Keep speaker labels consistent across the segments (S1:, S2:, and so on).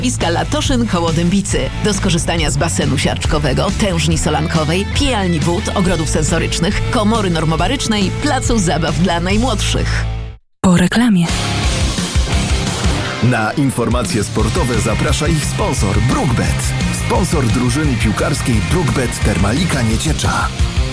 S1: Iska Latoszyn koło Dębicy. Do skorzystania z basenu siarczkowego, tężni solankowej, pijalni wód, ogrodów sensorycznych, komory normobarycznej, placu zabaw dla najmłodszych.
S2: Po reklamie.
S3: Na informacje sportowe zaprasza ich sponsor BrookBet. Sponsor drużyny piłkarskiej BrookBet Termalika Nieciecza.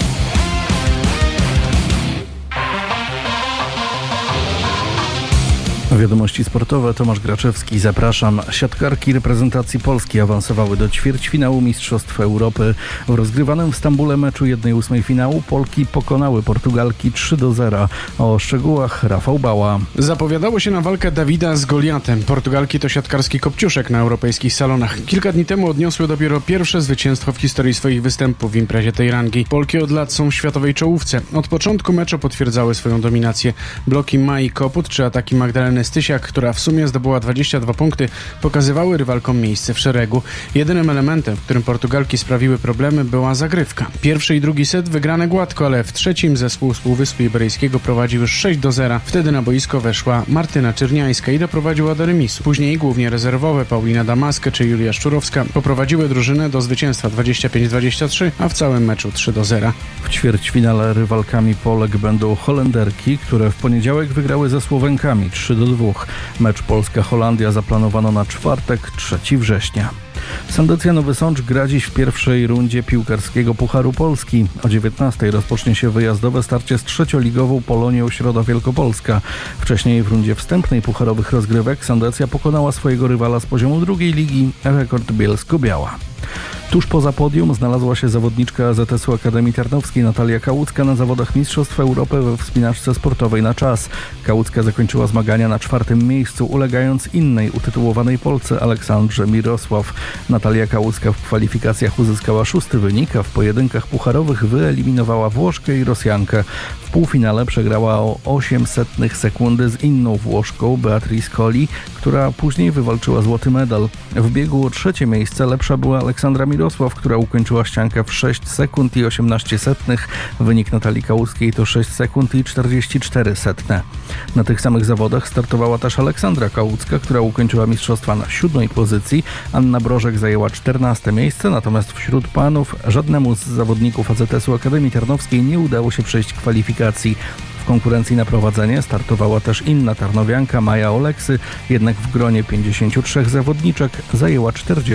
S4: Wiadomości sportowe, Tomasz Graczewski, zapraszam. Siatkarki reprezentacji Polski awansowały do ćwierćfinału Mistrzostw Europy. W rozgrywanym w Stambule meczu 1/8 finału Polki pokonały Portugalki 3-0. O szczegółach Rafał Bała.
S5: Zapowiadało się na walkę Dawida z Goliatem. Portugalki to siatkarski kopciuszek na europejskich salonach. Kilka dni temu odniosły dopiero pierwsze zwycięstwo w historii swoich występów w imprezie tej rangi. Polki od lat są w światowej czołówce. Od początku meczu potwierdzały swoją dominację. Bloki Mai Koput czy ataki Magdaleny Stysiak, która w sumie zdobyła 22 punkty, pokazywały rywalkom miejsce w szeregu. Jedynym elementem, w którym Portugalki sprawiły problemy, była zagrywka. Pierwszy i drugi set wygrane gładko, ale w trzecim zespół z Półwyspu Iberyjskiego prowadził już 6-0. Wtedy na boisko weszła Martyna Czerniańska i doprowadziła do remisu. Później głównie rezerwowe Paulina Damaskę czy Julia Szczurowska poprowadziły drużynę do zwycięstwa 25-23, a w całym meczu 3-0.
S4: W ćwierćfinale rywalkami Polek będą Holenderki, które w poniedziałek wygrały ze Słowenkami 3-2. Mecz Polska-Holandia zaplanowano na czwartek, 3 września. Sandecja Nowy Sącz gra dziś w pierwszej rundzie piłkarskiego Pucharu Polski. O 19:00 rozpocznie się wyjazdowe starcie z trzecioligową Polonią Środa Wielkopolska. Wcześniej w rundzie wstępnej pucharowych rozgrywek Sandecja pokonała swojego rywala z poziomu drugiej ligi, Rekord Bielsko-Biała. Tuż poza podium znalazła się zawodniczka AZS-u Akademii Tarnowskiej Natalia Kałucka na zawodach Mistrzostw Europy we wspinaczce sportowej na czas. Kałucka zakończyła zmagania na 4. miejscu, ulegając innej utytułowanej Polce Aleksandrze Mirosław. Natalia Kałucka w kwalifikacjach uzyskała 6. wynik, a w pojedynkach pucharowych wyeliminowała Włoszkę i Rosjankę. W półfinale przegrała o 0,08 sekundy z inną Włoszką Beatrice Colli, która później wywalczyła złoty medal. W biegu o 3. miejsce lepsza była Aleksandra Mirosław, która ukończyła ściankę w 6 sekund i 18 setnych. Wynik Natalii Kałuckiej to 6 sekund i 44 setne. Na tych samych zawodach startowała też Aleksandra Kałucka, która ukończyła mistrzostwa na 7. pozycji. Anna Brożek zajęła 14. miejsce, natomiast wśród panów żadnemu z zawodników AZS-u Akademii Tarnowskiej nie udało się przejść kwalifikacji. W konkurencji na prowadzenie startowała też inna tarnowianka Maja Oleksy, jednak w gronie 53 zawodniczek zajęła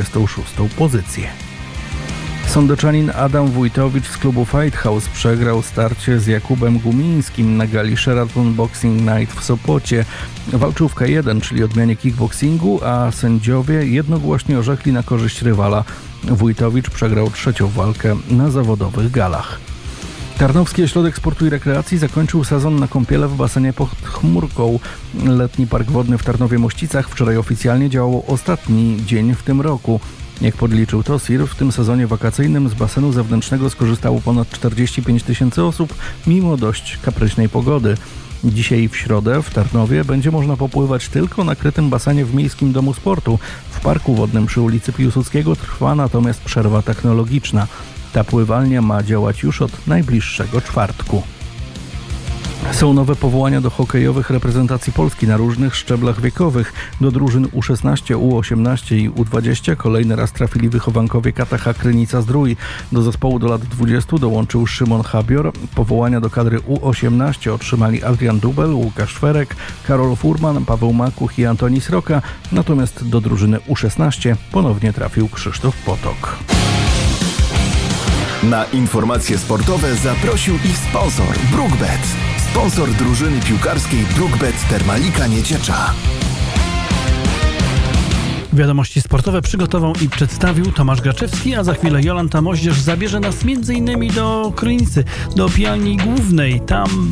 S4: 46. pozycję. Sądeczanin Adam Wójtowicz z klubu Fight House przegrał starcie z Jakubem Gumińskim na gali Sheraton Boxing Night w Sopocie. Walczył w K1, czyli odmianie kickboxingu, a sędziowie jednogłośnie orzekli na korzyść rywala. Wójtowicz przegrał 3. walkę na zawodowych galach. Tarnowski Ośrodek Sportu i Rekreacji zakończył sezon na kąpiele w basenie pod Chmurką. Letni Park Wodny w Tarnowie-Mościcach wczoraj oficjalnie działał ostatni dzień w tym roku. Jak podliczył TOSIR, w tym sezonie wakacyjnym z basenu zewnętrznego skorzystało ponad 45 000 osób, mimo dość kapryśnej pogody. Dzisiaj w środę w Tarnowie będzie można popływać tylko na krytym basenie w Miejskim Domu Sportu. W Parku Wodnym przy ulicy Piłsudskiego trwa natomiast przerwa technologiczna. Ta pływalnia ma działać już od najbliższego czwartku. Są nowe powołania do hokejowych reprezentacji Polski na różnych szczeblach wiekowych. Do drużyn U16, U18 i U20 kolejny raz trafili wychowankowie KTH Krynica-Zdrój. Do zespołu do lat 20 dołączył Szymon Habior. Powołania do kadry U18 otrzymali Adrian Dubel, Łukasz Ferek, Karol Furman, Paweł Makuch i Antoni Sroka. Natomiast do drużyny U16 ponownie trafił Krzysztof Potok.
S3: Na informacje sportowe zaprosił ich sponsor BrookBet. Sponsor drużyny piłkarskiej BrookBet Termalika Nieciecza.
S6: Wiadomości sportowe przygotował i przedstawił Tomasz Graczewski, a za chwilę Jolanta Moździerz zabierze nas m.in. do Krynicy, do pijalni głównej. Tam